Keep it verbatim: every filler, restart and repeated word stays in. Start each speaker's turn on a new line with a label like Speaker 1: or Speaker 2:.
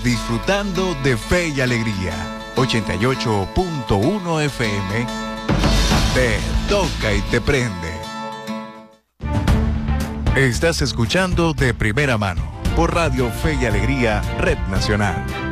Speaker 1: Estás disfrutando de Fe y Alegría. ochenta y ocho punto uno F M. Te toca y te prende. Estás escuchando De Primera Mano por Radio Fe y Alegría, Red Nacional.